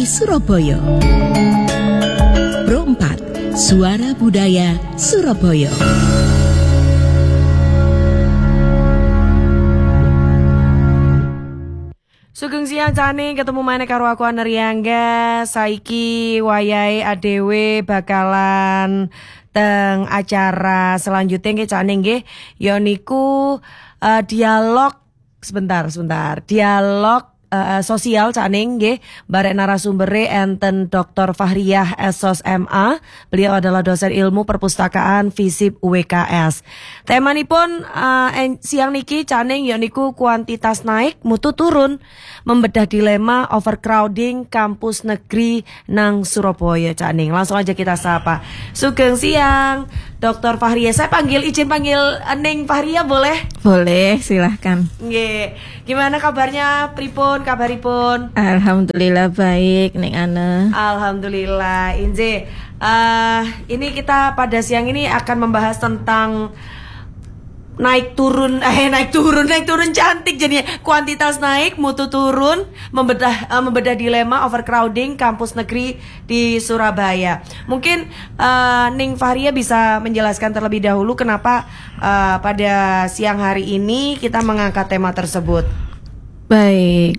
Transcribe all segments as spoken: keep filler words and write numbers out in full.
Negeri Surabaya. Pro empat, Suara Budaya Surabaya. Sugeng siang Cani, ketemu maneh karo aku Aneriangga. Saiki wayahe adewe bakalan teng acara selanjutnya nggih Cani nggih. Ya niku uh, dialog sebentar sebentar. Dialog Uh, sosial Caning nggih barek narasumbere enten Doktor Fahriyah S O S M A. Beliau adalah dosen ilmu perpustakaan FISIP U W K S. Temanipun uh, en, siang niki Caning ya niku kuantitas naik mutu turun, membedah dilema overcrowding kampus negeri nang Surabaya Caning. Langsung aja kita sapa. Sugeng siang Doktor Fahriyah. Saya panggil izin panggil Neng Fahriyah boleh? Boleh, silahkan. Nggih. Gimana kabarnya? Pripun kabaripun? Alhamdulillah baik, Neng Ana. Alhamdulillah. Inje, uh, ini kita pada siang ini akan membahas tentang naik turun, eh naik turun, naik turun cantik jadinya. Kuantitas naik, mutu turun, membedah uh, membedah dilema overcrowding kampus negeri di Surabaya. Mungkin uh, Ning Fahriyah bisa menjelaskan terlebih dahulu kenapa uh, pada siang hari ini kita mengangkat tema tersebut. Baik,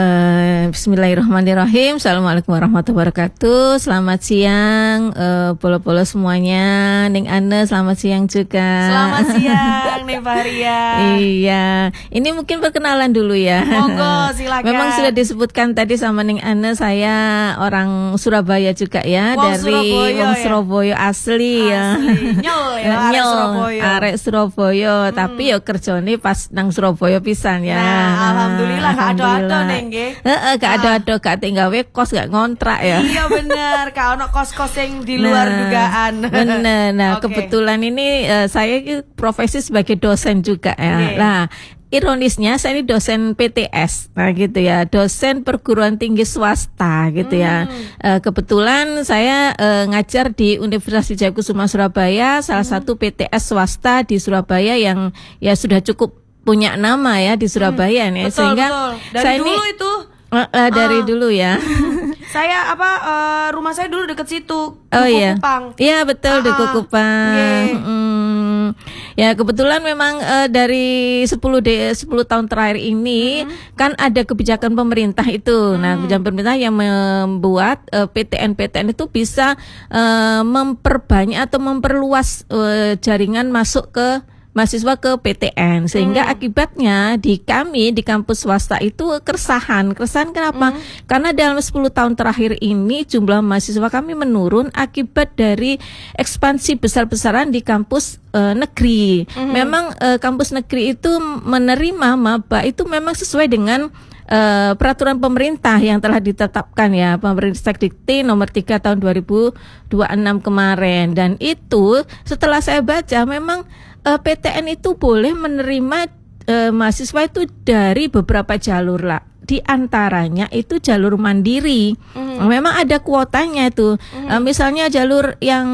uh, bismillahirrahmanirrahim. Assalamualaikum warahmatullahi wabarakatuh. Selamat siang uh, polo-polo semuanya. Neng Ana selamat siang juga. Selamat siang Neng Fahriyah. Iya, ini mungkin perkenalan dulu ya. Monggo silakan. Memang sudah disebutkan tadi sama Neng Ana, saya orang Surabaya juga ya. Wong dari Surabaya, Wong ya? Surabaya asli, asli ya. Nyol ya, arek Nyol, Surabaya. Arek Surabaya, hmm. tapi ya kerjane pas nang Surabaya pisan ya. Nah, alhamdulillah. Gak ada-ada neng nggih. Heeh, gak ada-ada, gak tinggal kos, gak ngontrak ya. Iya bener, gak ono kos-kos yang di luar nah, dugaan. Bener. Nah, okay. kebetulan ini uh, saya profesi sebagai dosen juga ya. Okay. Nah, ironisnya saya ini dosen P T S, nah gitu ya, dosen perguruan tinggi swasta gitu ya. Hmm. Uh, kebetulan saya uh, ngajar di Universitas Wijaya Surabaya, salah hmm. satu P T S swasta di Surabaya yang ya sudah cukup punya nama ya di Surabaya hmm, nih, betul, sehingga betul. Dari saya dulu ini, itu uh, uh, dari uh, dulu ya. Saya apa uh, rumah saya dulu deket situ. Oh iya, Kukupang. Iya betul uh, di Kukupang. Yeah. Hmm. Ya kebetulan memang uh, dari sepuluh tahun terakhir ini hmm. kan ada kebijakan pemerintah itu. Hmm. Nah kebijakan pemerintah yang membuat uh, P T N P T N itu bisa uh, memperbanyak atau memperluas uh, jaringan masuk ke mahasiswa ke P T N, sehingga hmm. akibatnya di kami di kampus swasta itu keresahan. Keresahan kenapa? Hmm. Karena dalam sepuluh tahun terakhir ini jumlah mahasiswa kami menurun akibat dari ekspansi besar-besaran di kampus uh, negeri. Hmm. Memang uh, kampus negeri itu menerima maba itu memang sesuai dengan Uh, peraturan pemerintah yang telah ditetapkan ya, Permendikti nomor tiga tahun dua ribu dua puluh enam kemarin. Dan itu setelah saya baca memang uh, P T N itu boleh menerima uh, mahasiswa itu dari beberapa jalur lah. Di antaranya itu jalur mandiri. Mm. Memang ada kuotanya itu. Mm. Uh, misalnya jalur yang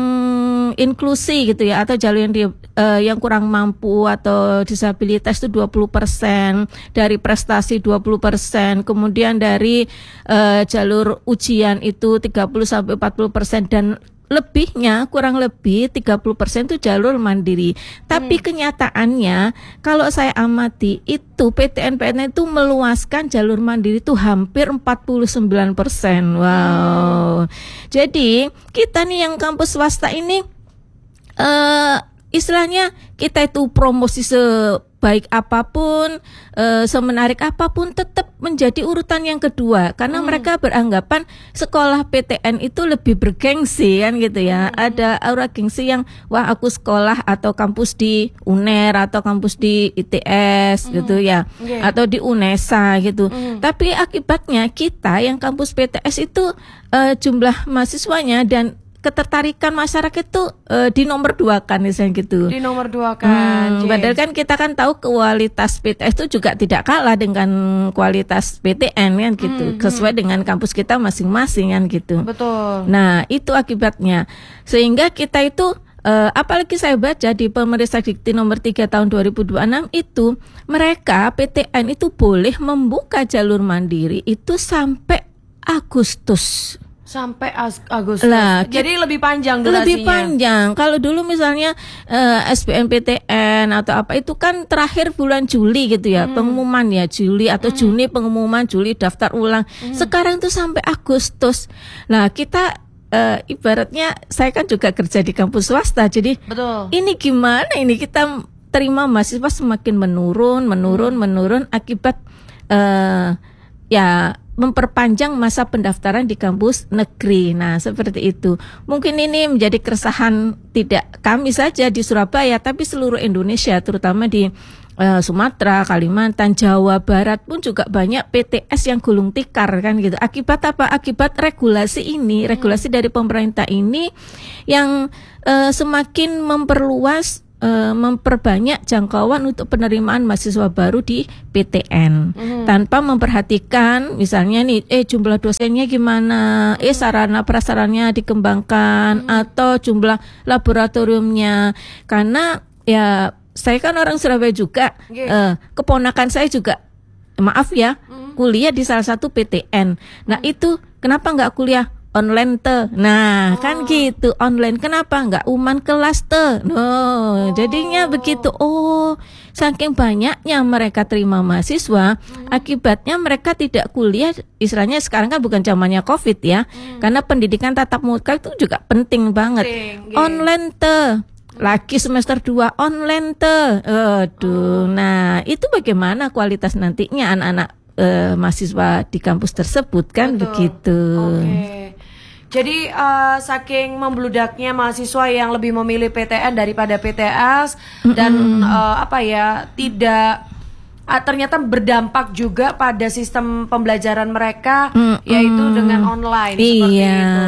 inklusi gitu ya, atau jalur yang di, uh, yang kurang mampu atau disabilitas itu dua puluh persen, dari prestasi dua puluh persen, kemudian dari uh, jalur ujian itu tiga puluh sampai empat puluh persen, dan lebihnya kurang lebih tiga puluh persen itu jalur mandiri. Tapi hmm. kenyataannya kalau saya amati itu P T N P T N itu meluaskan jalur mandiri itu hampir empat puluh sembilan persen. Wow. Hmm. Jadi kita nih yang kampus swasta ini uh, istilahnya kita itu promosi sebaik apapun, e, semenarik apapun, tetap menjadi urutan yang kedua karena hmm. mereka beranggapan sekolah P T N itu lebih bergengsi kan gitu ya. Hmm. Ada aura gengsi yang wah aku sekolah atau kampus di U N E R atau kampus di I T S hmm. gitu ya, okay. atau di UNESA gitu. Hmm. Tapi akibatnya kita yang kampus P T S itu e, jumlah mahasiswanya dan ketertarikan masyarakat itu uh, di nomor dua kan misalnya gitu. Di nomor dua kan. Hmm, padahal kan kita kan tahu kualitas P T S itu juga tidak kalah dengan kualitas P T N kan gitu. Hmm, sesuai hmm. dengan kampus kita masing-masing kan gitu. Betul. Nah, itu akibatnya. Sehingga kita itu uh, apalagi saya baca di Permendikti nomor tiga tahun dua ribu dua puluh enam itu mereka P T N itu boleh membuka jalur mandiri itu sampai Hmm. Agustus. Sampai As- Agustus. Lah, Jadi lebih panjang durasinya. Lebih panjang. Kalau dulu misalnya uh, S B M P T N atau apa itu kan terakhir bulan Juli gitu ya, hmm. pengumuman ya Juli atau hmm. Juni pengumuman, Juli daftar ulang. Hmm. Sekarang itu sampai Agustus. Nah, kita uh, ibaratnya saya kan juga kerja di kampus swasta. Jadi betul. Ini gimana ini kita terima mahasiswa semakin menurun, menurun, hmm. menurun akibat uh, ya memperpanjang masa pendaftaran di kampus negeri. Nah, seperti itu. Mungkin ini menjadi keresahan tidak kami saja di Surabaya, tapi seluruh Indonesia, terutama di uh, Sumatera, Kalimantan, Jawa Barat pun juga banyak P T S yang gulung tikar kan gitu. Akibat apa? Akibat regulasi ini, regulasi dari pemerintah ini yang uh, semakin memperluas Uh, memperbanyak jangkauan untuk penerimaan mahasiswa baru di P T N mm. tanpa memperhatikan misalnya nih eh jumlah dosennya gimana, mm. eh sarana prasarannya dikembangkan mm. atau jumlah laboratoriumnya. Karena ya saya kan orang Surabaya juga, okay. uh, keponakan saya juga maaf ya mm. kuliah di salah satu P T N. Nah mm. itu kenapa nggak kuliah online te, nah oh. kan gitu online, kenapa nggak uman kelas te, no oh. jadinya begitu. Oh, saking banyaknya mereka terima mahasiswa, hmm. akibatnya mereka tidak kuliah. Istilahnya sekarang kan bukan zamannya COVID ya, hmm. karena pendidikan tatap muka itu juga penting banget. Penting, yeah. Online te, lagi semester dua online te, aduh, oh. nah itu bagaimana kualitas nantinya anak-anak uh, mahasiswa di kampus tersebut kan. Betul. Begitu. Okay. Jadi uh, saking membludaknya mahasiswa yang lebih memilih P T N daripada P T S mm-hmm. dan uh, apa ya tidak uh, ternyata berdampak juga pada sistem pembelajaran mereka mm-hmm. yaitu dengan online iya. seperti itu.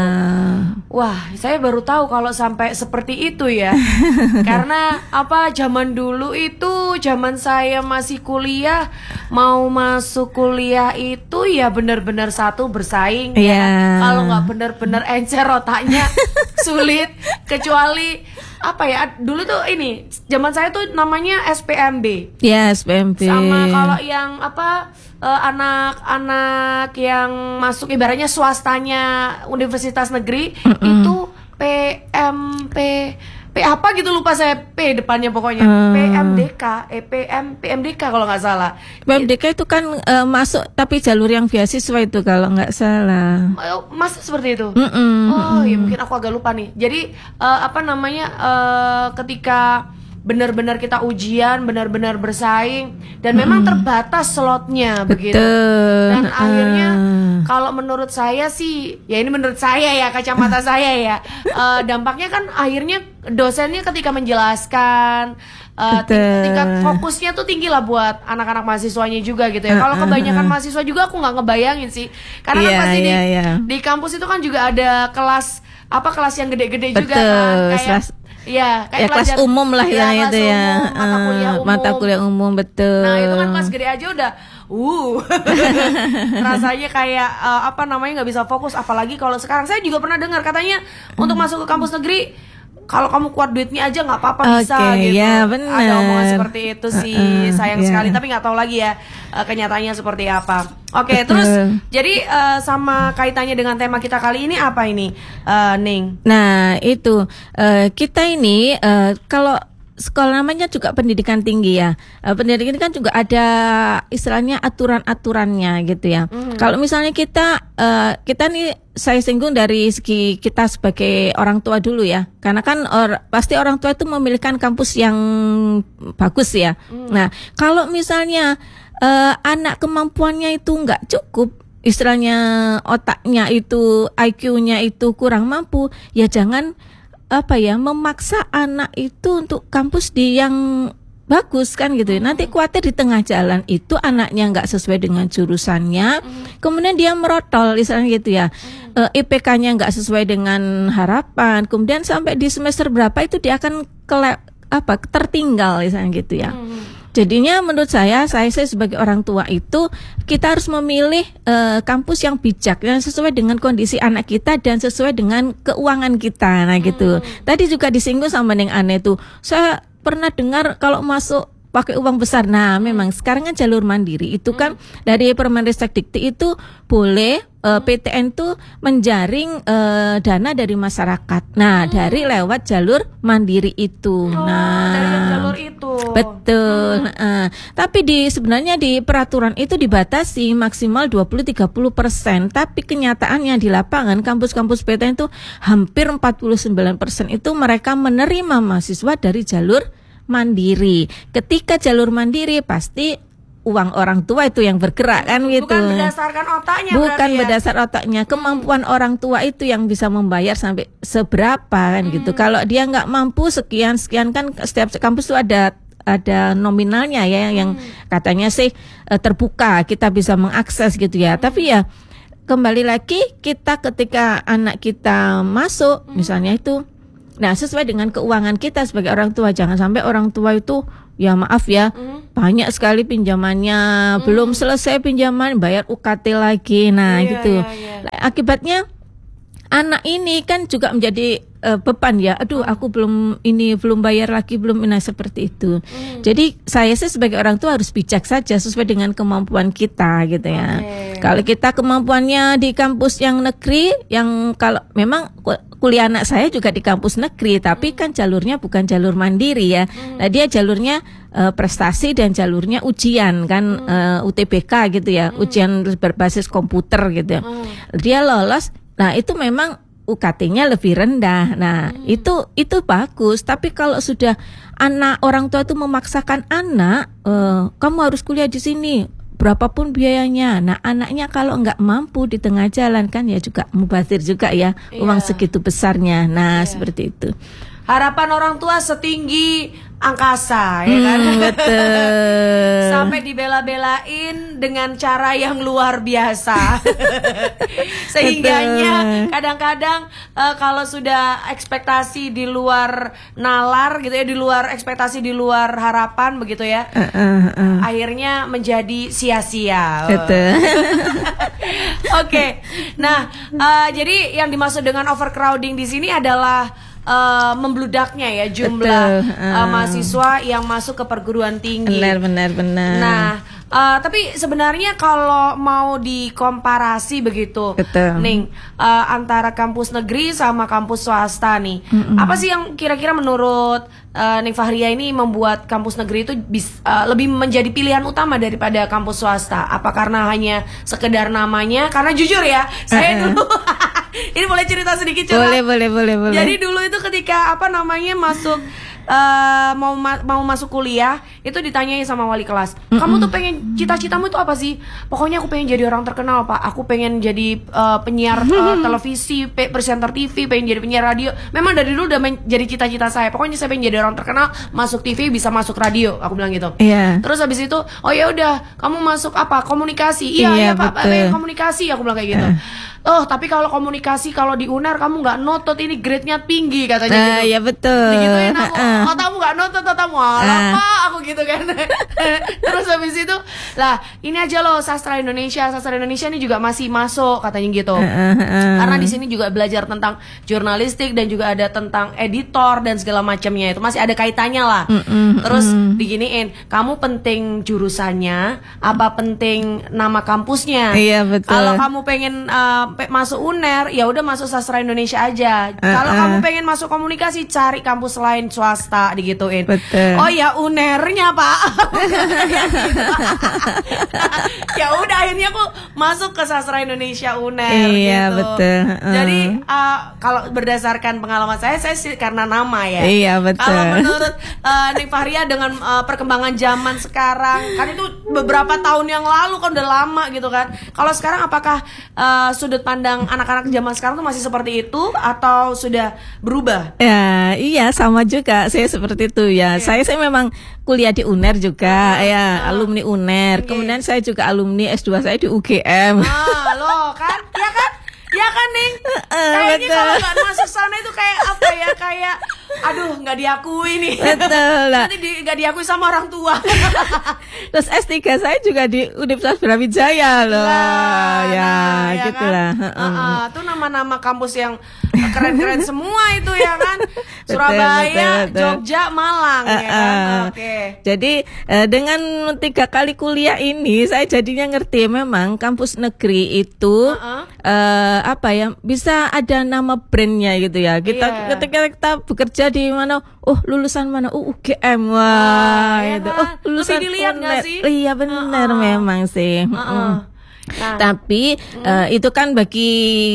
Wah, saya baru tahu kalau sampai seperti itu ya. Karena apa zaman dulu itu zaman saya masih kuliah, mau masuk kuliah itu ya benar-benar satu bersaing yeah. ya. Kalau nggak benar-benar encer otaknya sulit, kecuali apa ya dulu tuh ini zaman saya tuh namanya S P M B. Ya, yeah, S P M B. Sama kalau yang apa uh, anak-anak yang masuk ibaratnya swastanya universitas negeri mm-mm. itu P M P P apa gitu lupa saya P depannya pokoknya uh. P M D K eh P M P M D K kalau nggak salah. P M D K itu kan uh, masuk tapi jalur yang beasiswa itu kalau nggak salah. Mas seperti itu. Mm-mm. Oh ya mungkin aku agak lupa nih. Jadi uh, apa namanya uh, ketika benar-benar kita ujian, benar-benar bersaing dan mm. memang terbatas slotnya begitu. Dan uh. akhirnya kalau menurut saya sih, ya ini menurut saya ya kacamata saya ya, uh, dampaknya kan akhirnya dosennya ketika menjelaskan uh, tingkat fokusnya tuh tinggi lah buat anak-anak mahasiswanya juga gitu ya. Uh, kalau kebanyakan uh, mahasiswa juga aku nggak ngebayangin sih, karena yeah, kan pasti yeah, di yeah. di kampus itu kan juga ada kelas apa kelas yang gede-gede juga kan, kayak ya, kayak ya, kelas umum lah ya, ya itu ya, umum, mata kuliah umum. Mata kuliah umum betul. Nah itu kan kelas gede aja udah, uh, rasanya kayak uh, apa namanya nggak bisa fokus. Apalagi kalau sekarang saya juga pernah dengar katanya hmm. untuk masuk ke kampus negeri kalau kamu kuat duitnya aja nggak apa-apa bisa okay, gitu. Ya, bener. Ada omongan seperti itu sih, uh, uh, sayang yeah. sekali. Tapi nggak tahu lagi ya uh, kenyataannya seperti apa. Oke, okay, terus jadi uh, sama kaitannya dengan tema kita kali ini apa ini, uh, Ning? Nah itu uh, kita ini uh, kalau sekolah namanya juga pendidikan tinggi ya. Uh, pendidikan kan juga ada istilahnya aturan-aturannya gitu ya. Mm-hmm. Kalau misalnya kita uh, kita nih saya singgung dari segi kita sebagai orang tua dulu ya. Karena kan or, pasti orang tua itu memilihkan kampus yang bagus ya. Mm. Nah, kalau misalnya uh, anak kemampuannya itu nggak cukup, istilahnya otaknya itu I Q-nya itu kurang mampu, ya jangan apa ya memaksa anak itu untuk kampus di yang bagus kan gitu. Nanti khawatir di tengah jalan itu anaknya nggak sesuai dengan jurusannya, mm. kemudian dia merotol, misalnya gitu ya, mm. uh, I P K-nya nggak sesuai dengan harapan, kemudian sampai di semester berapa itu dia akan kele- apa tertinggal, misalnya gitu ya. Mm. Jadinya menurut saya, saya, saya sebagai orang tua itu kita harus memilih uh, kampus yang bijak dan sesuai dengan kondisi anak kita dan sesuai dengan keuangan kita, nah gitu. Hmm. Tadi juga disinggung sama Neng Ane tuh, saya pernah dengar kalau masuk pakai uang besar. Nah, memang sekarang kan jalur mandiri itu kan dari Permenristek Dikti itu boleh uh, P T N tuh menjaring uh, dana dari masyarakat. Nah, hmm. dari lewat jalur mandiri itu. Oh, nah, dari jalur itu. Betul. Hmm. Nah, tapi di sebenarnya di peraturan itu dibatasi maksimal dua puluh sampai tiga puluh persen. Tapi kenyataannya di lapangan kampus-kampus P T N itu hampir empat puluh sembilan persen itu mereka menerima mahasiswa dari jalur mandiri. Ketika jalur mandiri pasti uang orang tua itu yang bergerak kan gitu. Bukan berdasarkan otaknya. Bukan ya? berdasar otaknya, kemampuan hmm. orang tua itu yang bisa membayar sampai seberapa kan hmm. gitu. Kalau dia nggak mampu sekian sekian kan setiap kampus itu ada ada nominalnya ya, hmm. yang katanya sih terbuka kita bisa mengakses gitu ya. Hmm. Tapi ya kembali lagi kita ketika anak kita masuk hmm. misalnya itu. Nah, sesuai dengan keuangan kita sebagai orang tua. Jangan sampai orang tua itu, ya maaf ya, mm. banyak sekali pinjamannya, mm. belum selesai pinjaman, bayar U K T lagi. Nah, yeah, gitu. Yeah, yeah. Akibatnya anak ini kan juga menjadi uh, beban ya. Aduh, aku belum ini belum bayar lagi, belum ini seperti itu. Hmm. Jadi saya sih sebagai orang tua harus bijak saja sesuai dengan kemampuan kita gitu ya. Okay. Kalau kita kemampuannya di kampus yang negeri, yang kalau memang kuliah anak saya juga di kampus negeri, tapi hmm. kan jalurnya bukan jalur mandiri ya. Hmm. Nah, dia jalurnya uh, prestasi dan jalurnya ujian kan, hmm. uh, U T B K gitu ya, hmm. ujian berbasis komputer gitu ya. Hmm. Dia lolos. Nah, itu memang U K T-nya lebih rendah. Nah, hmm. itu itu bagus. Tapi kalau sudah anak orang tua itu memaksakan anak, uh, kamu harus kuliah di sini, berapapun biayanya. Nah, anaknya kalau nggak mampu di tengah jalan kan ya juga mubazir juga ya, yeah. uang segitu besarnya. Nah, yeah. seperti itu. Harapan orang tua setinggi angkasa ya kan, hmm, betul. Sampai dibela-belain dengan cara yang luar biasa. Sehingganya kadang-kadang uh, kalau sudah ekspektasi di luar nalar gitu ya, di luar ekspektasi, di luar harapan begitu ya, uh, uh, uh. akhirnya menjadi sia-sia. Betul. Oke, okay. Nah uh, jadi yang dimaksud dengan overcrowding di sini adalah Uh, membludaknya ya jumlah uh. Uh, mahasiswa yang masuk ke perguruan tinggi. Benar, benar, benar. Nah, uh, tapi sebenarnya kalau mau dikomparasi begitu, betul. Ning, uh, antara kampus negeri sama kampus swasta nih, mm-mm. apa sih yang kira-kira menurut uh, Ning Fahria ini membuat kampus negeri itu bis, uh, lebih menjadi pilihan utama daripada kampus swasta? Apa karena hanya sekedar namanya? Karena jujur ya, saya uh-uh. dulu ini boleh cerita sedikit coba? Boleh, boleh, boleh, boleh. Jadi dulu itu ketika apa namanya masuk uh, mau ma- mau masuk kuliah itu ditanyai sama wali kelas, kamu mm-mm. tuh pengen cita-citamu itu apa sih? Pokoknya aku pengen jadi orang terkenal pak, aku pengen jadi uh, penyiar uh, televisi, pe- presenter T V, pengen jadi penyiar radio. Memang dari dulu udah men- jadi cita-cita saya. Pokoknya saya pengen jadi orang terkenal, masuk T V, bisa masuk radio. Aku bilang gitu. Yeah. Terus habis itu, oh ya udah, kamu masuk apa? Komunikasi. Iya yeah, ya pak, pengen komunikasi. Aku bilang kayak gitu. Uh. Oh tapi kalau komunikasi kalau di U N E R kamu nggak notot, ini grade-nya tinggi katanya uh, gitu. Ya betul. Digituin aku, uh. oh kamu nggak notot, tamu apa? Uh. Aku gitu kan. Terus habis itu, lah ini aja loh sastra Indonesia, sastra Indonesia ini juga masih masuk katanya gitu. Uh, uh, uh. Karena di sini juga belajar tentang jurnalistik dan juga ada tentang editor dan segala macamnya, itu masih ada kaitannya lah. Uh, uh, Terus uh. diginiin, kamu penting jurusannya, apa penting nama kampusnya? Iya betul. Kalau kamu pengen uh, masuk U N E R, ya udah masuk sastra Indonesia aja. Uh, Kalau uh. kamu pengen masuk komunikasi, cari kampus lain swasta, digituin. Betul. Oh ya U N E R-nya pak. Ya udah akhirnya aku masuk ke sastra Indonesia U N E R. Iya gitu. betul. Uh. Jadi uh, kalau berdasarkan pengalaman saya, saya sih karena nama ya. Iya betul. Kalau menurut uh, Ning Fahria dengan uh, perkembangan zaman sekarang, kan itu beberapa tahun yang lalu kan udah lama gitu kan. Kalau sekarang apakah uh, sudut pandang anak-anak zaman sekarang tuh masih seperti itu atau sudah berubah? Ya, iya sama juga. Saya seperti itu ya. Okay. Saya saya memang kuliah di U N E R juga, uh, ya uh, alumni U N E R. Okay. Kemudian saya juga alumni S dua saya di U G M. Ah, loh kan? Ya kan? Ya kan, Ning? Uh, Kayaknya kalau nggak masuk sana itu kayak apa ya? Kayak aduh nggak diakui nih. Betul lah. Nanti di, nggak diakui sama orang tua. Terus S tiga saya juga di Universitas Brawijaya loh. Lah, ya, nah, ya gitulah. kan? Uh, uh, tuh nama-nama kampus yang keren-keren semua itu ya kan. Surabaya, betul, betul. Jogja, Malang Uh, ya kan. uh. Oke. Okay. Jadi uh, dengan tiga kali kuliah ini saya jadinya ngerti memang kampus negeri itu Uh-uh. uh, apa ya bisa ada nama brandnya gitu ya. Kita Iya. ketika kita bekerja di mana, oh lulusan mana, oh U G M, wah, Ah, ya gitu. kan? Oh lulusan Lebih dilihat nggak UNER. sih? Iya benar Uh-uh. memang sih. Uh-uh. Mm. Nah, Tapi uh, itu kan bagi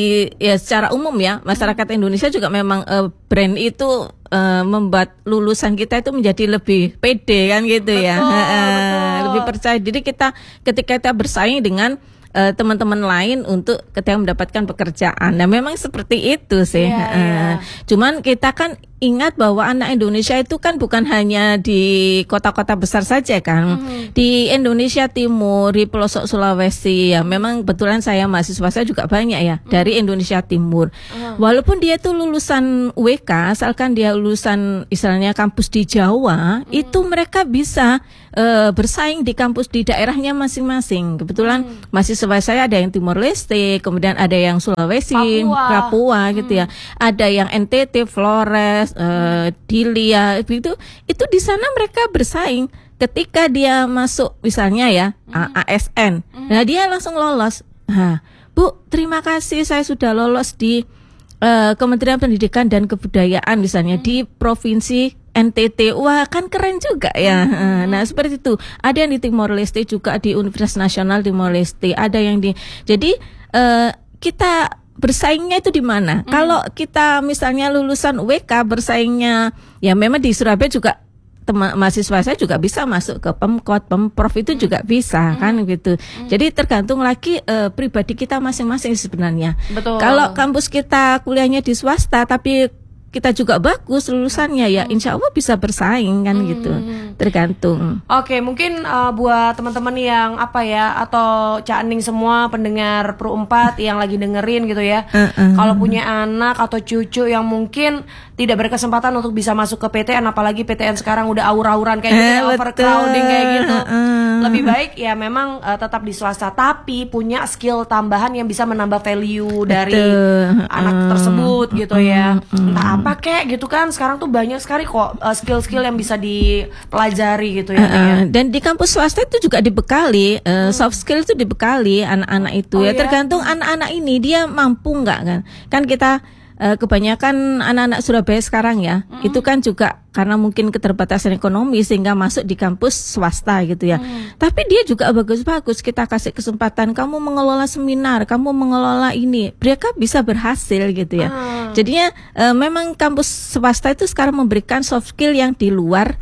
ya secara umum ya masyarakat Indonesia juga memang uh, brand itu uh, membuat lulusan kita itu menjadi lebih pede kan gitu ya, Betul, uh, betul. lebih percaya diri kita ketika kita bersaing dengan uh, teman-teman lain untuk ketika mendapatkan pekerjaan. Nah memang seperti itu sih. Iya, Uh, iya. Cuman kita kan ingat bahwa anak Indonesia itu kan bukan hanya di kota-kota besar saja kan. Mm-hmm. Di Indonesia Timur, di pelosok Sulawesi ya memang kebetulan saya mahasiswa saya juga banyak ya Mm-hmm. dari Indonesia Timur. Uh-huh. Walaupun dia itu lulusan U W K, asalkan dia lulusan istilahnya kampus di Jawa, Mm-hmm. itu mereka bisa uh, bersaing di kampus di daerahnya masing-masing. Kebetulan Mm-hmm. mahasiswa saya ada yang Timor Leste, kemudian ada yang Sulawesi, Papua. Papua gitu ya. Ada yang N T T, Flores, uh, Dilia, itu itu di sana mereka bersaing. Ketika dia masuk misalnya ya A S N, nah dia langsung lolos. Nah, Bu, terima kasih saya sudah lolos di uh, Kementerian Pendidikan dan Kebudayaan misalnya di provinsi N T T. Wah, kan keren juga ya. Nah, seperti itu. Ada yang di Timor Leste juga di Universitas Nasional Timor Leste. Ada yang di. Jadi uh, kita bersaingnya itu di mana? Mm. Kalau kita misalnya lulusan U W K bersaingnya ya memang di Surabaya juga teman mahasiswa saya juga bisa masuk ke Pemkot, Pemprov itu juga bisa mm. kan gitu. Mm. Jadi tergantung lagi uh, pribadi kita masing-masing sebenarnya. Betul. Kalau kampus kita kuliahnya di swasta tapi kita juga bagus lulusannya ya insya Allah bisa bersaing kan gitu. Tergantung. Oke, mungkin uh, buat teman-teman yang apa ya atau Cak Ening semua pendengar Pro empat yang lagi dengerin gitu ya. Uh-uh. Kalau punya anak atau cucu yang mungkin tidak berkesempatan untuk bisa masuk ke P T N, apalagi P T N sekarang udah aur-auran kayak gitu, Eh, ya, overcrowding kayak gitu. Uh-uh. Lebih baik ya memang uh, tetap di swasta tapi punya skill tambahan yang bisa menambah value dari Betul. anak tersebut gitu ya. Uh-uh. Entah apa kek gitu kan. Sekarang tuh banyak sekali kok uh, skill-skill yang bisa dipelajari gitu ya. Uh, Nek, ya. dan di kampus swasta itu juga dibekali uh, soft skill itu dibekali anak-anak itu Oh, ya iya? tergantung anak-anak ini dia mampu nggak kan kan kita uh, kebanyakan anak-anak Surabaya sekarang ya mm. itu kan juga karena mungkin keterbatasan ekonomi sehingga masuk di kampus swasta gitu ya mm. tapi dia juga bagus-bagus kita kasih kesempatan kamu mengelola seminar kamu mengelola ini mereka bisa berhasil gitu ya mm. jadinya uh, memang kampus swasta itu sekarang memberikan soft skill yang di luar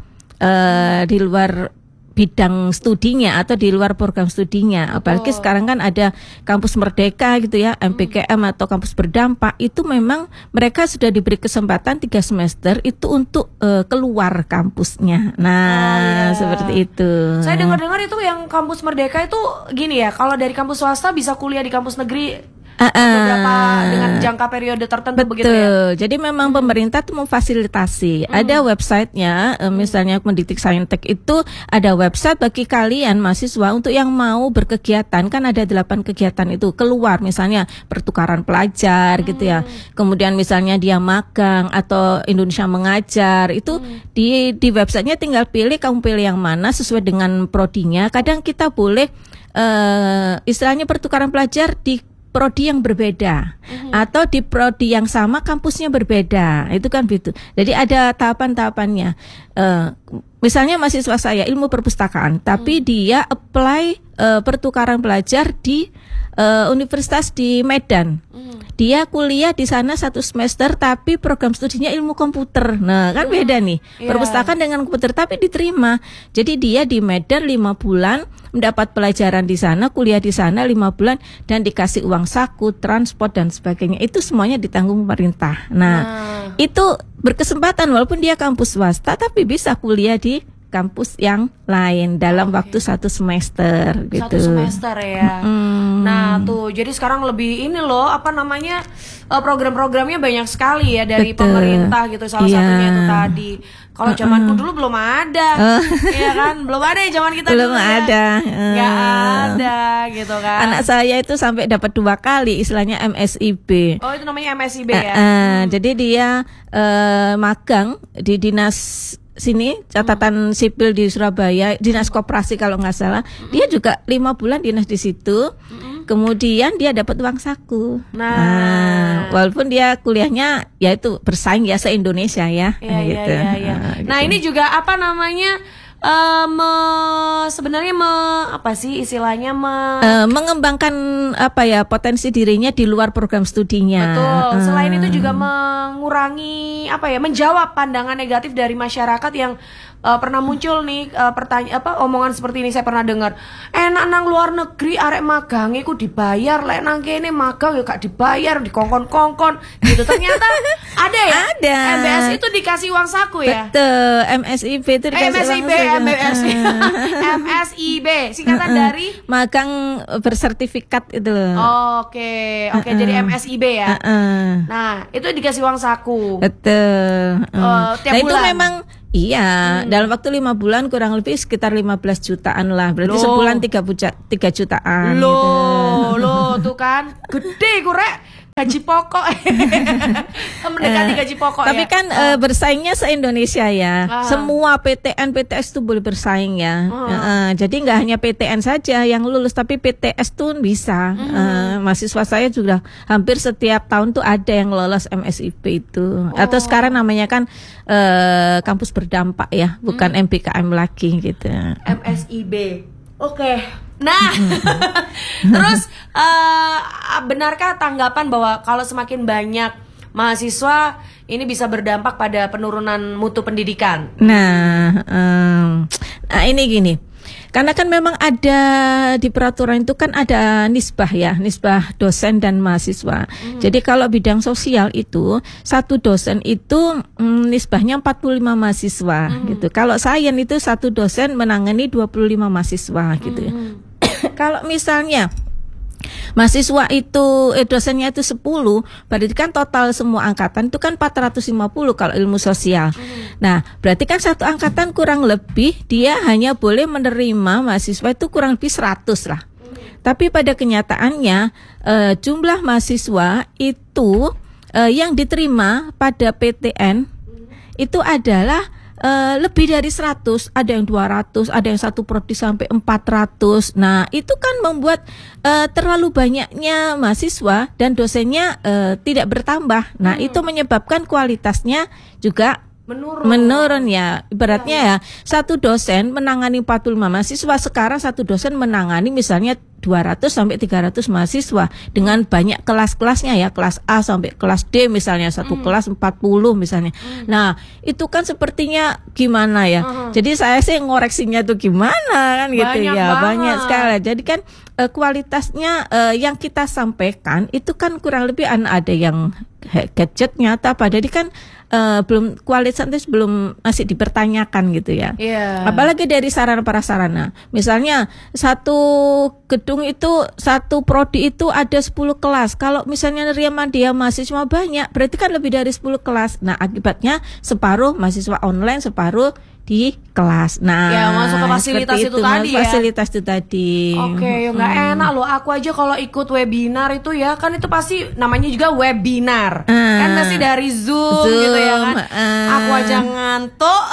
Uh, di luar bidang studinya atau di luar program studinya. Apalagi Oh. sekarang kan ada kampus Merdeka gitu ya, M P K M atau kampus berdampak. Itu memang mereka sudah diberi kesempatan tiga semester itu untuk uh, keluar kampusnya. Nah, Oh, iya. seperti itu. Saya dengar-dengar itu yang kampus Merdeka itu gini ya, kalau dari kampus swasta bisa kuliah di kampus negeri Uh, uh. beberapa dengan jangka periode tertentu Betul. begitu ya. Jadi memang hmm. pemerintah tuh memfasilitasi. Hmm. Ada websitenya, eh, misalnya Mendiktiksaintek itu ada website bagi kalian mahasiswa untuk yang mau berkegiatan. Kan ada delapan kegiatan itu keluar, misalnya pertukaran pelajar hmm. gitu ya. Kemudian misalnya dia magang atau Indonesia mengajar itu hmm. di di websitenya tinggal pilih kamu pilih yang mana sesuai dengan prodinya. Kadang kita boleh uh, istilahnya pertukaran pelajar di prodi yang berbeda mm-hmm. atau di prodi yang sama kampusnya berbeda itu kan gitu. Jadi ada tahapan-tahapannya. Uh, misalnya mahasiswa saya ilmu perpustakaan, tapi mm. dia apply uh, pertukaran pelajar di uh, universitas di Medan. Mm. Dia kuliah di sana satu semester, tapi program studinya ilmu komputer. Nah kan mm. beda nih. Yeah. Perpustakaan dengan komputer, tapi diterima. Jadi dia di Medan lima bulan. Mendapat pelajaran di sana, kuliah di sana lima bulan dan dikasih uang saku, transport dan sebagainya. Itu semuanya ditanggung pemerintah. Nah, nah, itu berkesempatan walaupun dia kampus swasta tapi bisa kuliah di kampus yang lain dalam okay. waktu satu semester gitu. Satu semester ya. Hmm. Nah, tuh jadi sekarang lebih ini loh, apa namanya? uh, program-programnya banyak sekali ya dari Betul. pemerintah gitu. Salah Iya. satunya itu tadi. Kalau Uh-uh. zamanku dulu belum ada, ya kan? Belum ada ya zaman kita Belum dulu ya. ada. Nggak Uh. ada gitu kan. Anak saya itu sampai dapat dua kali istilahnya M S I B. Oh itu namanya M S I B ya. Uh, uh, Jadi dia uh, magang di dinas sini catatan sipil di Surabaya, dinas koperasi kalau nggak salah. Dia juga lima bulan dinas di situ. Kemudian dia dapat uang saku. Nah. Nah, walaupun dia kuliahnya ya itu bersaing ya se-Indonesia ya. Iya, iya, gitu. iya, iya. Nah, Nah gitu. ini juga apa namanya? eh, me- sebenarnya me, apa sih istilahnya me, Eh, mengembangkan apa ya potensi dirinya di luar program studinya. betul. Eh, Selain itu juga mengurangi apa ya? Menjawab pandangan negatif dari masyarakat yang eh, pernah muncul nih eh, pertanyaan apa omongan seperti ini saya pernah dengar. Enak nang luar negeri arek magang iku dibayar, lek nang kene magang ya gak dibayar, dikongkon-kongkon gitu. Ternyata ada ya? Ada. M B S itu dikasih uang saku ya? Betul, M S I B itu Eh, dikasih M S I B, uang saku. M S I B, M S I B, singkatan dari magang bersertifikat itu loh. Oke, oke jadi M S I B ya. Heeh. Nah, itu dikasih uang saku. Betul. Oh, tiap nah itu bulan? memang iya dalam waktu lima bulan kurang lebih sekitar lima belas jutaan lah. Berarti Loh. sebulan tiga buja- tiga jutaan. Loh, gitu. loh tuh kan gede kurek gaji pokok. Mendekati gaji pokok Tapi ya. kan eh, bersaingnya se-Indonesia ya. Ah. Semua P T N, P T S itu boleh bersaing ya. Ah. Eh, jadi nggak hanya P T N saja yang lulus, tapi P T S tuh bisa. Hmm. Eh, mahasiswa saya juga hampir setiap tahun tuh ada yang lolos M S I P itu. Atau Oh. sekarang namanya kan eh, kampus berdampak ya, bukan Hmm. M P K M lagi gitu. M S I B. Oke. Nah, terus eh, benarkah tanggapan bahwa kalau semakin banyak mahasiswa ini bisa berdampak pada penurunan mutu pendidikan? Nah, em, nah ini gini. Karena kan memang ada di peraturan itu kan ada nisbah ya, nisbah dosen dan mahasiswa. Hmm. Jadi kalau bidang sosial itu satu dosen itu mm, nisbahnya empat puluh lima mahasiswa Hmm. gitu. Kalau sains itu satu dosen menangani dua puluh lima mahasiswa gitu ya. Hmm. Kalau misalnya mahasiswa itu eh, dosennya itu sepuluh, berarti kan total semua angkatan itu kan empat ratus lima puluh kalau ilmu sosial. Nah, berarti kan satu angkatan kurang lebih dia hanya boleh menerima mahasiswa itu kurang lebih seratus lah. Tapi pada kenyataannya eh, jumlah mahasiswa itu eh, yang diterima pada P T N itu adalah Uh, lebih dari seratus, ada yang dua ratus, ada yang satu prodi sampai empat ratus. Nah, itu kan membuat uh, terlalu banyaknya mahasiswa dan dosennya uh, tidak bertambah. Nah, Hmm. itu menyebabkan kualitasnya juga Menurun. menurun ya. Ibaratnya ya, satu dosen menangani empat puluh lima mahasiswa, sekarang satu dosen menangani misalnya dua ratus sampai tiga ratus mahasiswa dengan banyak kelas-kelasnya ya, kelas A sampai kelas D misalnya, satu Hmm. kelas empat puluh misalnya. Nah, itu kan sepertinya gimana ya? Hmm. Jadi saya sih ngoreksinya tuh gimana kan gitu Banyak ya, banget. banyak sekali. Jadi kan eh, kualitasnya eh, yang kita sampaikan itu kan kurang lebih an- ada yang he- gadgetnya atau apa. Jadi kan eh, belum kualitasnya belum masih dipertanyakan gitu ya. Iya. Apalagi dari sarana prasarana. Misalnya satu gedung itu, satu prodi itu ada sepuluh kelas. Kalau misalnya nerima dia mahasiswa banyak, berarti kan lebih dari sepuluh kelas. Nah, akibatnya separuh mahasiswa online, separuh di kelas. Nah, Ya, masuk ke fasilitas seperti itu tadi ya. Fasilitas itu tadi. Oke, ya nggak enak loh. Aku aja kalau ikut webinar itu ya kan itu pasti namanya juga webinar, Ah. kan pasti dari Zoom, Zoom, gitu ya kan. ah. Aku aja ngantuk.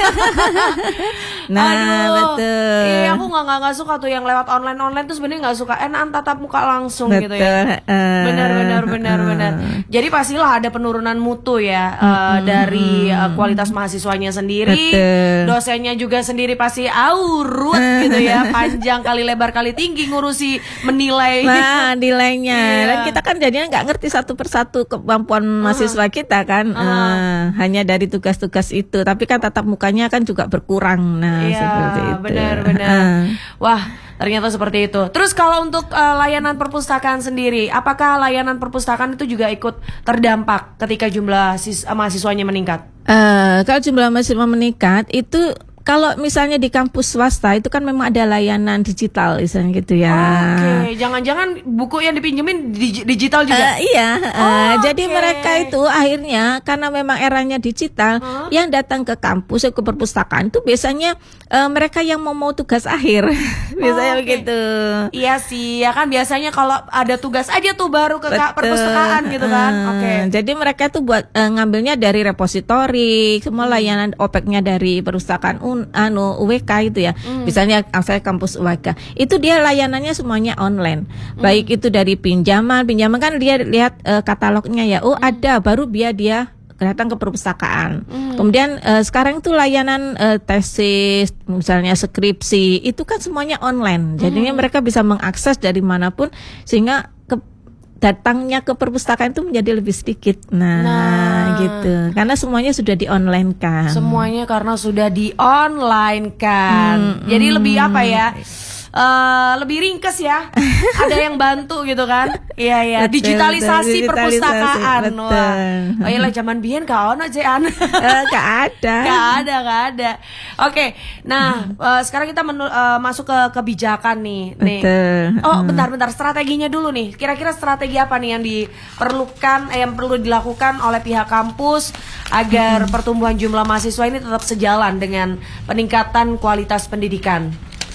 Nah, Aduh. betul. Iya, aku nggak nggak nggak suka tuh yang lewat online online tuh sebenarnya nggak suka. Enak tatap muka langsung gitu ya. Betul, eh. Benar benar benar Eh. benar. Jadi pastilah ada penurunan mutu ya eh, dari eh, kualitas mahasiswanya sendiri. Betul. Dosennya juga sendiri pasti aurut gitu ya, panjang kali lebar kali tinggi ngurusi menilai. Nah, nilainya. Iya. Dan kita kan jadinya nggak ngerti satu persatu kemampuan mahasiswa kita kan. Eh, hanya dari tugas-tugas itu. Tapi kan tatap mukanya kan juga berkurang. Nah, Iya, seperti itu. benar-benar. Eh. Wah, ternyata seperti itu. Terus kalau untuk eh, layanan perpustakaan sendiri, apakah layanan perpustakaan itu juga ikut terdampak ketika jumlah sis- eh, mahasiswanya meningkat? Eh, kalau jumlah mahasiswa meningkat itu kalau misalnya di kampus swasta itu kan memang ada layanan digital misalnya gitu ya. Oke, jangan-jangan buku yang dipinjemin dig- digital juga. Uh, iya, uh, Oh, jadi oke. mereka itu akhirnya karena memang eranya digital, Huh? yang datang ke kampus ke perpustakaan itu biasanya uh, mereka yang mau mau tugas akhir, biasanya oke. begitu. Iya sih, ya kan biasanya kalau ada tugas aja tuh baru ke ka- Betul. perpustakaan gitu kan. Uh, Oke. Jadi mereka tuh buat uh, ngambilnya dari repositori, semua layanan O P E C-nya dari perpustakaan un, anu U W K itu ya. Misalnya uh, saya kampus U W K, itu dia layanannya semuanya online. Baik itu dari pinjaman, pinjaman kan dia lihat uh, katalognya ya. Oh, ada baru biar dia datang ke perpustakaan. Kemudian uh, sekarang itu layanan uh, tesis, misalnya skripsi, itu kan semuanya online. Jadinya mereka bisa mengakses dari manapun sehingga ke, datangnya ke perpustakaan itu menjadi lebih sedikit. Nah, Nah. gitu. Karena semuanya sudah di online kan. Semuanya karena sudah di online kan. Hmm, Jadi hmm. lebih apa ya? Eh, lebih ringkes ya. Ada yang bantu gitu kan. Iya ya, Betul, digitalisasi betul, perpustakaan. digitalisasi, Wah. betul. Oh iya zaman biyen ka ono jean. Eh, gak ada. Gak ada, gak ada. Oke, nah eh, sekarang kita menu- eh, masuk ke kebijakan nih. nih. Betul. Oh, bentar-bentar, strateginya dulu nih. Kira-kira strategi apa nih yang diperlukan, eh, yang perlu dilakukan oleh pihak kampus agar pertumbuhan jumlah mahasiswa ini tetap sejalan dengan peningkatan kualitas pendidikan?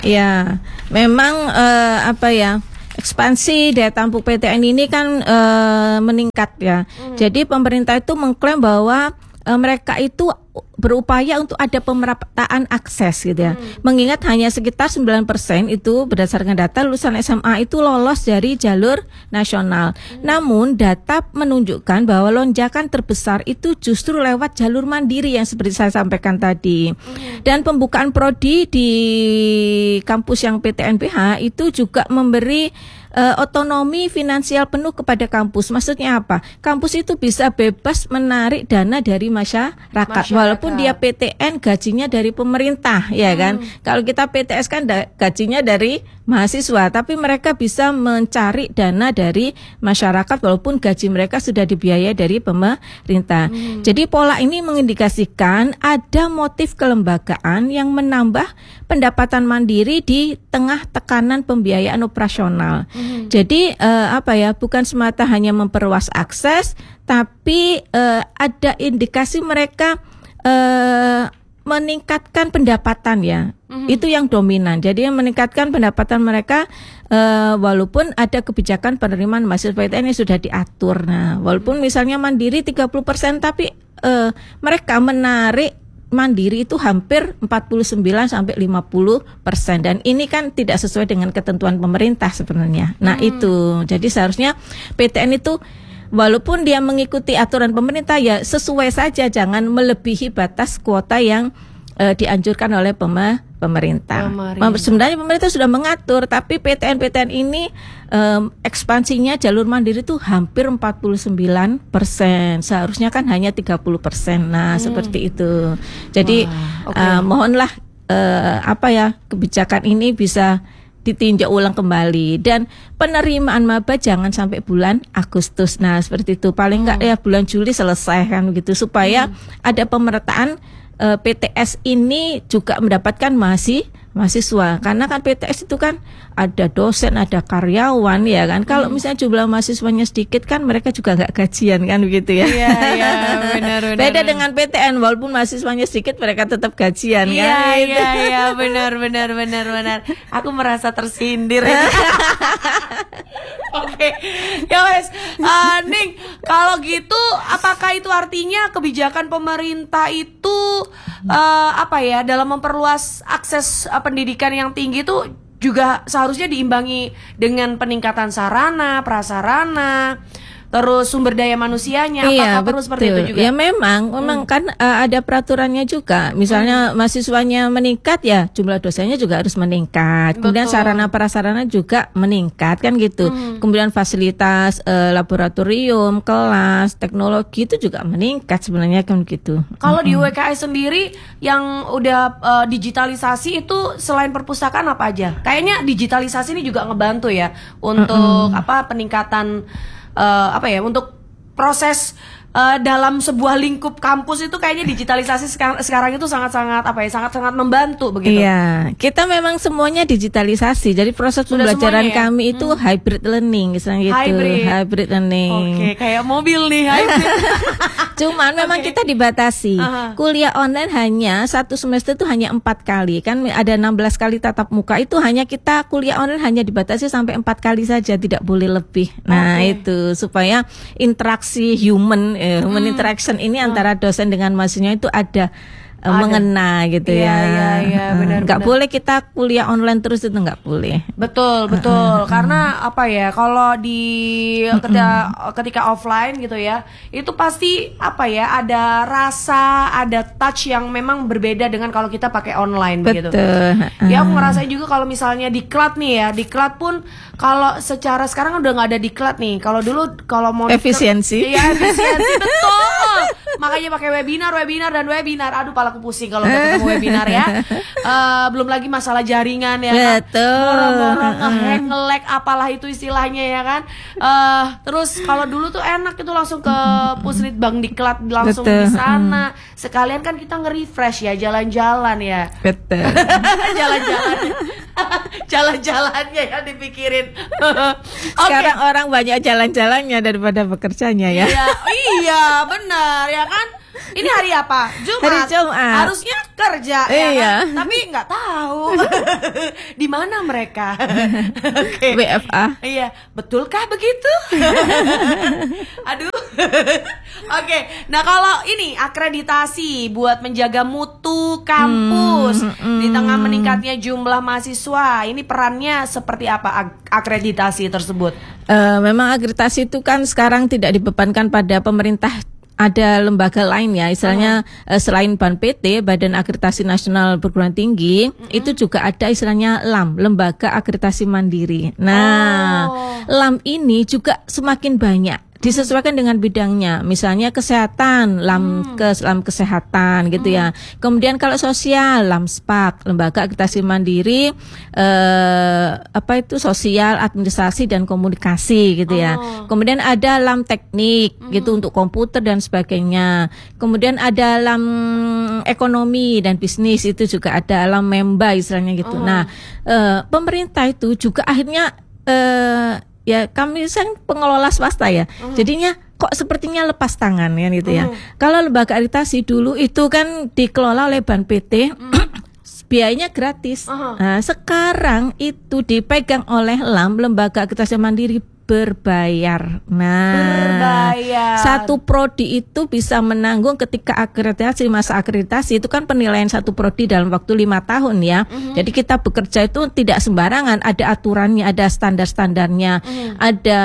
Ya, memang eh, apa ya, ekspansi daya tampung P T N ini kan eh, meningkat ya. Jadi pemerintah itu mengklaim bahwa eh, mereka itu berupaya untuk ada pemerataan akses gitu ya. Mengingat hanya sekitar sembilan persen itu berdasarkan data lulusan S M A itu lolos dari jalur nasional. Namun data menunjukkan bahwa lonjakan terbesar itu justru lewat jalur mandiri yang seperti saya sampaikan tadi. Dan pembukaan prodi di kampus yang P T N P H itu juga memberi uh, otonomi finansial penuh kepada kampus. Maksudnya apa? Kampus itu bisa bebas menarik dana dari masyarakat, Masyarakat. walaupun dia P T N gajinya dari pemerintah, ya kan? Kalau kita P T S kan da- gajinya dari mahasiswa, tapi mereka bisa mencari dana dari masyarakat walaupun gaji mereka sudah dibiayai dari pemerintah. Jadi pola ini mengindikasikan ada motif kelembagaan yang menambah pendapatan mandiri di tengah tekanan pembiayaan operasional. Jadi eh, apa ya, bukan semata hanya memperluas akses, tapi eh, ada indikasi mereka eh, meningkatkan pendapatan ya. Itu yang dominan. Jadi yang meningkatkan pendapatan mereka uh, walaupun ada kebijakan penerimaan mahasiswa P T N yang sudah diatur. Nah, walaupun misalnya mandiri tiga puluh persen tapi uh, mereka menarik mandiri itu hampir empat puluh sembilan sampai lima puluh persen dan ini kan tidak sesuai dengan ketentuan pemerintah sebenarnya. Nah, itu. Jadi seharusnya P T N itu walaupun dia mengikuti aturan pemerintah ya sesuai saja, jangan melebihi batas kuota yang uh, dianjurkan oleh pem- pemerintah. Pemerintah. Sebenarnya pemerintah sudah mengatur, tapi P T N-P T N ini um, ekspansinya jalur mandiri itu hampir empat puluh sembilan persen. Seharusnya kan hanya tiga puluh persen. Nah, seperti itu. Jadi Wah, oke. uh, mohonlah uh, apa ya, kebijakan ini bisa ditinjau ulang kembali dan penerimaan maba jangan sampai bulan Agustus. Nah, seperti itu. Paling enggak ya bulan Juli selesai kan gitu supaya ada pemerataan uh, P T S ini juga mendapatkan mahasiswa mahasiswa karena kan P T S itu kan ada dosen, ada karyawan ya kan. Kalau misalnya jumlah mahasiswanya sedikit kan mereka juga nggak gajian kan begitu ya. Iya, iya, benar, benar. Beda dengan P T N, walaupun mahasiswanya sedikit mereka tetap gajian Iya, kan. iya, iya, benar, benar, benar, benar. Aku merasa tersindir. Oke, ya wes, uh, Ning, kalau gitu, apakah itu artinya kebijakan pemerintah itu uh, apa ya dalam memperluas akses uh, pendidikan yang tinggi itu juga seharusnya diimbangi dengan peningkatan sarana, prasarana, terus sumber daya manusianya. Apakah perlu seperti itu juga? Ya memang, memang kan uh, ada peraturannya juga. Misalnya mahasiswanya meningkat ya, jumlah dosennya juga harus meningkat. Kemudian Betul. sarana prasarana juga meningkat kan gitu. Kemudian fasilitas uh, laboratorium, kelas, teknologi itu juga meningkat sebenarnya kan gitu. Kalau di U W K S sendiri yang udah uh, digitalisasi itu selain perpustakaan apa aja? Kayaknya digitalisasi ini juga ngebantu ya untuk apa peningkatan uh, apa ya untuk proses uh, dalam sebuah lingkup kampus itu kayaknya digitalisasi sekarang, sekarang itu sangat-sangat apa ya, sangat-sangat membantu begitu. Iya, kita memang semuanya digitalisasi. Jadi proses Sudah pembelajaran semuanya ya? kami itu Hmm. hybrid learning, misalnya gitu. Hybrid. Hybrid learning. Oke, kayak mobil nih hybrid. Cuman memang Oke. kita dibatasi. Aha. Kuliah online hanya satu semester itu hanya empat kali. Kan ada enam belas kali tatap muka, itu hanya kita kuliah online hanya dibatasi sampai empat kali saja, tidak boleh lebih. Nah, Oke. itu supaya interaksi human eh, human Hmm. interaction ini antara dosen dengan mahasiswanya itu ada, eh, Ada. mengena gitu Iya, ya. iya, iya, Eh, benar, nggak benar. boleh kita kuliah online terus, itu nggak boleh. Betul, betul. Karena apa ya? Kalau di ketika, ketika offline gitu ya, itu pasti apa ya? Ada rasa, ada touch yang memang berbeda dengan kalau kita pakai online begitu. Betul. Ya aku ngerasain juga kalau misalnya diklat nih ya, diklat pun kalau secara sekarang udah nggak ada diklat nih. Kalau dulu kalau mau diklat- Efisiensi. Iya, efisiensi betul. Makanya pakai webinar, webinar dan webinar. Aduh, palaku pusing kalau udah ketemu webinar ya. Eh, belum lagi masalah jaringan ya. kan? Betul. Moro-moro nge-hack, nge-lag, apalah itu istilahnya ya kan. Eh, terus kalau dulu tuh enak itu langsung ke Pusritbang diklat langsung Betul. di sana. Sekalian kan kita nge-refresh ya, jalan-jalan ya. Betul. Jalan-jalannya jalan-jalannya yang dipikirin. Oke. Sekarang orang banyak jalan-jalannya daripada bekerjanya ya. Iya, iya benar ya kan. Ini hari apa? Jumat. Hari Jumat. Harusnya kerja ya Iya. kan? Tapi nggak tahu di mana mereka. Oke. W F A. Iya, betulkah begitu? Aduh. Oke, nah kalau ini akreditasi buat menjaga mutu kampus Hmm, di tengah meningkatnya jumlah mahasiswa, ini perannya seperti apa ak- akreditasi tersebut? Eh, memang akreditasi itu kan sekarang tidak dibebankan pada pemerintah. Ada lembaga lain ya, istilahnya eh, selain B A N P T, Badan Akreditasi Nasional Perguruan Tinggi, itu juga ada istilahnya L A M, Lembaga Akreditasi Mandiri. Nah, Oh. L A M ini juga semakin banyak. Disesuaikan dengan bidangnya, misalnya kesehatan, L A M ke L A M kesehatan gitu ya. Kemudian kalau sosial, L A M S P A K, Lembaga Akreditasi Mandiri, eh, apa itu sosial, administrasi dan komunikasi gitu ya. Oh. Kemudian ada L A M teknik gitu untuk komputer dan sebagainya. Kemudian ada L A M ekonomi dan bisnis, itu juga ada L A M Memba istilahnya gitu. Oh. Nah, eh, pemerintah itu juga akhirnya eh, ya kami kan pengelola swasta ya. Jadinya kok sepertinya lepas tangan kan gitu ya. Kalau lembaga akreditasi dulu itu kan dikelola oleh B A N P T. Biayanya gratis. Uh-huh. Nah, sekarang itu dipegang oleh L A M, Lembaga Akreditasi Mandiri, berbayar. Nah, Berbayar. satu prodi itu bisa menanggung ketika akreditasi, masa akreditasi itu kan penilaian satu prodi dalam waktu lima tahun ya. Jadi kita bekerja itu tidak sembarangan, ada aturannya, ada standar-standarnya, ada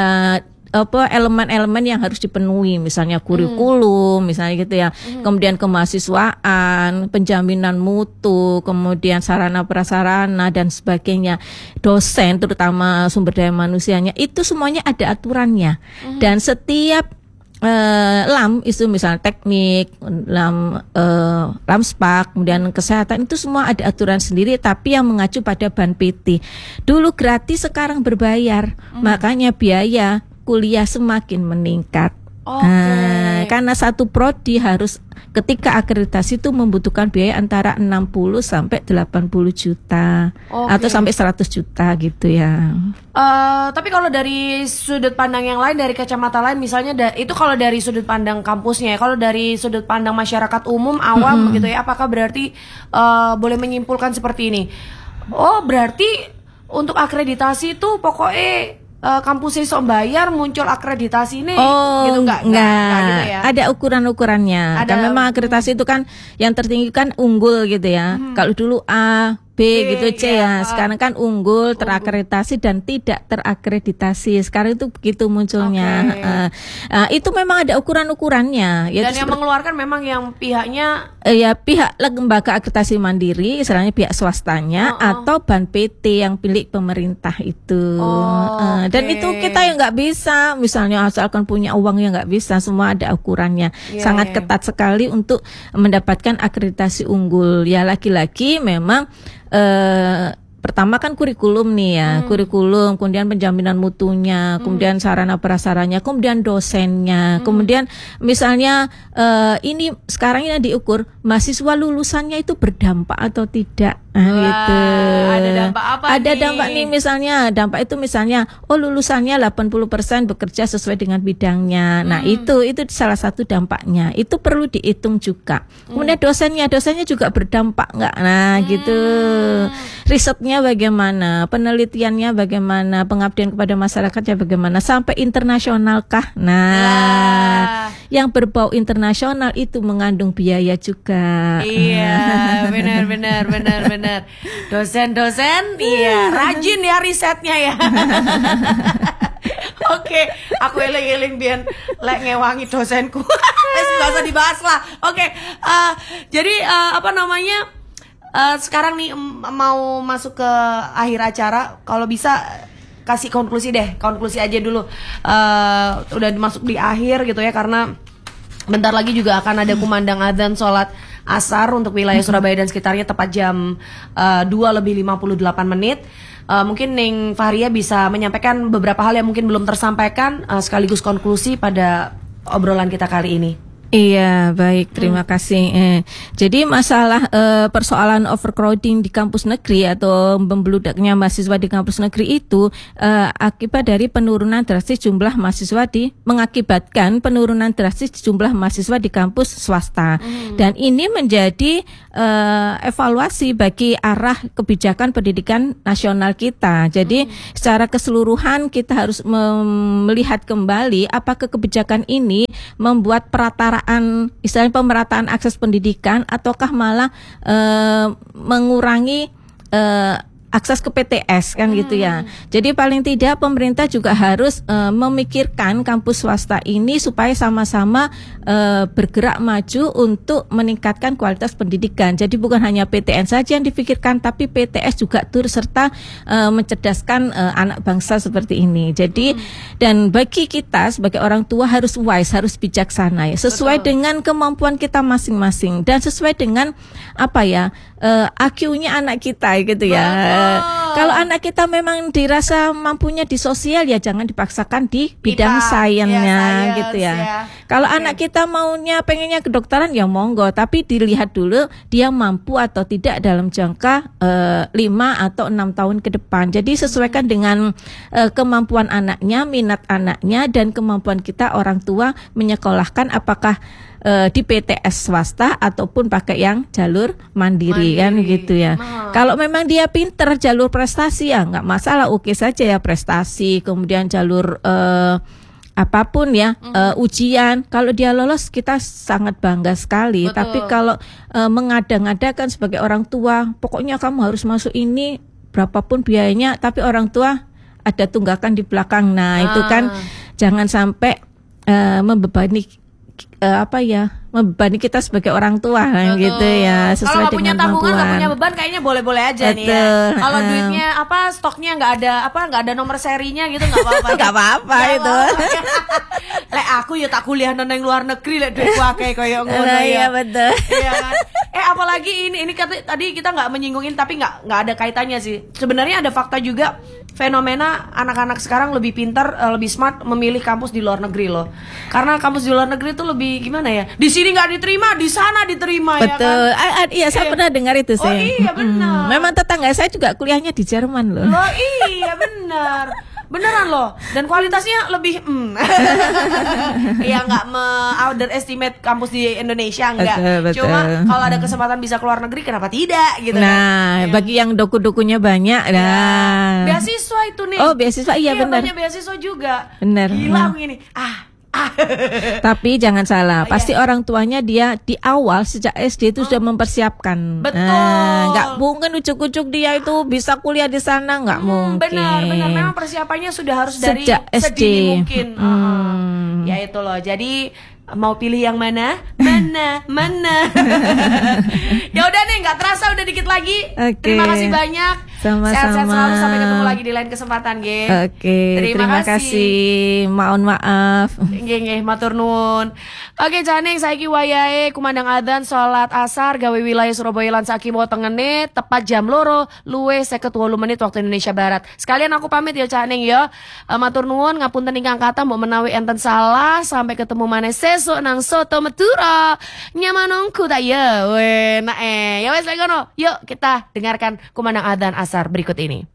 apa elemen-elemen yang harus dipenuhi, misalnya kurikulum, misalnya gitu ya. Kemudian kemahasiswaan, penjaminan mutu, kemudian sarana prasarana dan sebagainya. Dosen terutama sumber daya manusianya itu semuanya ada aturannya. Dan setiap eh, L A M itu misalnya teknik, L A M eh, L A M S P A K, kemudian kesehatan itu semua ada aturan sendiri tapi yang mengacu pada B A N P T. Dulu gratis, sekarang berbayar. Makanya biaya kuliah semakin meningkat. Oke. Nah, karena satu prodi harus ketika akreditasi itu membutuhkan biaya antara enam puluh sampai delapan puluh juta Oke. atau sampai seratus juta gitu ya. Eh, tapi kalau dari sudut pandang yang lain, dari kacamata lain, misalnya da- itu kalau dari sudut pandang kampusnya ya, kalau dari sudut pandang masyarakat umum awam begitu ya, apakah berarti eh, boleh menyimpulkan seperti ini? Oh, berarti untuk akreditasi itu pokoknya eh, kampusnya sok bayar, muncul akreditasi ini Oh, gitu enggak? enggak. gitu ya. Ada ukuran-ukurannya. Ada- Kan memang akreditasi itu kan yang tertinggi kan unggul gitu ya. Kalau dulu A, B, B, gitu C ya. ya. Sekarang kan unggul, terakreditasi dan tidak terakreditasi. Sekarang itu begitu munculnya. Oke. Eh, eh, itu memang ada ukuran-ukurannya. Ya, Dan yang mengeluarkan memang yang pihaknya Eh, ya pihak lembaga akreditasi mandiri, istilahnya pihak swastanya, Oh, oh. atau B A N P T yang milik pemerintah itu. Oh, Eh, Dan oke. itu kita yang nggak bisa, misalnya asalkan punya uang yang nggak bisa, semua ada ukurannya. Iya, Sangat iya. ketat sekali untuk mendapatkan akreditasi unggul. Ya lagi-lagi memang eh, B pertama kan kurikulum nih ya, hmm. kurikulum, kemudian penjaminan mutunya, hmm. kemudian sarana prasaranya, kemudian dosennya, hmm. kemudian misalnya uh, ini sekarang ini diukur mahasiswa lulusannya itu berdampak atau tidak. Nah, wah, gitu. Ada dampak apa Ada nih? dampak nih misalnya, dampak itu misalnya oh lulusannya delapan puluh persen bekerja sesuai dengan bidangnya. Hmm. Nah, itu itu salah satu dampaknya. Itu perlu dihitung juga. Kemudian dosennya, dosennya juga berdampak enggak? Nah, hmm. gitu. Risetnya bagaimana? Penelitiannya bagaimana? Pengabdian kepada masyarakatnya bagaimana? Sampai internasional kah? Nah, wah. Yang berbau internasional itu mengandung biaya juga. Iya, benar benar benar benar. Dosen-dosen iya, rajin ya risetnya ya. Oke, aku eling-eling biar lek ngewangi dosenku. Wes enggak usah dibahas lah. Oke, uh, jadi uh, apa namanya? Uh, sekarang nih mau masuk ke akhir acara, kalau bisa kasih konklusi deh, konklusi aja dulu. Uh, udah masuk di akhir gitu ya, karena bentar lagi juga akan ada kumandang adzan sholat asar untuk wilayah Surabaya dan sekitarnya tepat jam uh, dua lebih lima puluh delapan menit. Uh, mungkin Neng Fahria bisa menyampaikan beberapa hal yang mungkin belum tersampaikan, uh, sekaligus konklusi pada obrolan kita kali ini. Iya, baik, terima hmm. kasih. Eh, jadi masalah eh, persoalan overcrowding di kampus negeri atau membeludaknya mahasiswa di kampus negeri itu eh, akibat dari penurunan drastis jumlah mahasiswa di mengakibatkan penurunan drastis jumlah mahasiswa di kampus swasta. Hmm. Dan ini menjadi eh, evaluasi bagi arah kebijakan pendidikan nasional kita. Jadi hmm. secara keseluruhan kita harus melihat kembali apakah kebijakan ini membuat perataraan, istilahnya pemerataan akses pendidikan ataukah malah e, mengurangi e, akses ke P T S kan hmm. gitu ya. Jadi paling tidak pemerintah juga harus e, memikirkan kampus swasta ini supaya sama-sama e, bergerak maju untuk meningkatkan kualitas pendidikan. Jadi bukan hanya P T N saja yang dipikirkan, tapi P T S juga turut serta e, mencerdaskan e, anak bangsa seperti ini. Jadi hmm. dan bagi kita sebagai orang tua harus wise, harus bijaksana ya, sesuai Betul. Dengan kemampuan kita masing-masing dan sesuai dengan apa ya e, I Q-nya anak kita gitu ya. Betul. Kalau anak kita memang dirasa mampunya di sosial ya jangan dipaksakan di bidang sainsnya ya, gitu ya. ya. Kalau okay. anak kita maunya pengennya kedokteran ya monggo, tapi dilihat dulu dia mampu atau tidak dalam jangka lima uh, atau enam tahun ke depan. Jadi sesuaikan hmm. dengan uh, kemampuan anaknya, minat anaknya dan kemampuan kita orang tua menyekolahkan apakah Uh, di P T S swasta ataupun pakai yang jalur mandiri, mandiri. Kan gitu ya. Nah. Kalau memang dia pinter jalur prestasi ya nggak masalah, oke saja ya prestasi. Kemudian jalur uh, apapun ya mm-hmm. uh, ujian, kalau dia lolos kita sangat bangga sekali. Betul. Tapi kalau uh, mengada-ngadakan sebagai orang tua, pokoknya kamu harus masuk ini berapapun biayanya, tapi orang tua ada tunggakan di belakang. Nah ah. itu kan jangan sampai uh, membebani Uh, apa ya membebani kita sebagai orang tua kan, gitu ya, sesuai kalau dengan punya tabungan kemampuan. Nggak punya beban kayaknya boleh-boleh aja. Betul. Nih ya. Kalau uh. duitnya apa stoknya nggak ada apa nggak ada nomor serinya gitu nggak apa-apa. Nggak apa-apa itu. Lek aku ya tak kuliah nang luar negeri lek duitku akeh koyo ngono ya. Iya betul. Iya kan. Eh apalagi ini ini kata, tadi kita nggak menyinggungin tapi nggak nggak ada kaitannya sih. Sebenarnya ada fakta juga. Fenomena anak-anak sekarang lebih pintar, lebih smart memilih kampus di luar negeri loh. Karena kampus di luar negeri itu lebih gimana ya? Di sini nggak diterima, di sana diterima. Betul. Ya kan? Ah, ah, iya, saya eh. pernah dengar itu sih. Oh iya benar. Hmm, memang tetangga saya juga kuliahnya di Jerman loh. Oh iya benar. Beneran loh, dan kualitasnya lebih mm. ya nggak me-underestimate kampus di Indonesia enggak. Betul, betul. Cuma kalau ada kesempatan bisa keluar negeri kenapa tidak gitu. Nah, kan? Bagi yang doku-dokunya banyak ya. Nah. Beasiswa itu nih. Oh, beasiswa iya, iya benar. Banyak beasiswa juga. Benar. Gila begini. Ah. Tapi jangan salah, pasti yeah. orang tuanya dia di awal sejak S D itu oh. sudah mempersiapkan. Betul. Nah, nggak mungkin ujuk-ujuk dia itu bisa kuliah di sana, nggak hmm, mungkin. Benar, benar. Memang persiapannya sudah harus dari sejak S D sedini mungkin. Hmm. Uh-huh. Ya itu loh. Jadi mau pilih yang mana? mana mana. Ya udah nih, nggak terasa udah dikit lagi. Oke. Terima kasih banyak. Sama-sama. Sehat-sehat selalu, sampai ketemu lagi di lain kesempatan, Ge. Oke, Terima, terima, kasih. kasih. Mohon maaf. Nggih nggih, matur nuwun. Oke, Janing saiki wayahe kumandang adzan salat asar gawe wilayah Surabaya lan sakiwa tengene tepat jam loro luwih seket wolu menit waktu Indonesia Barat. Sekalian aku pamit ya Caning ya. Uh, matur nuwun ngapunten ingkang kata mbok menawi enten salah, sampai ketemu maneh sesuk nang Soto Madura. Nyamanongku tak ya. Weh, nah eh. Ya wes lek ngono. Yuk kita dengarkan kumandang adzan asar berikut ini.